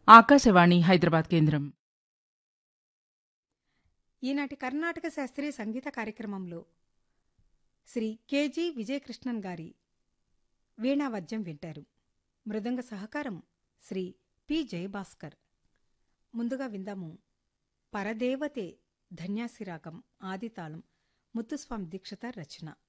ఆకాశవాణి హైదరాబాద్ కేంద్రం. ఈనాటి కర్ణాటక శాస్త్రీయ సంగీత కార్యక్రమంలో శ్రీ కెజి విజయకృష్ణన్ గారి వీణావాద్యం వింటారు. మృదంగ సహకారం శ్రీ పి జయభాస్కర్. ముందుగా విందాము పరదేవతే ధన్యాసిరాగం ఆదితాళం ముత్తుస్వామి దీక్షితార్ రచన.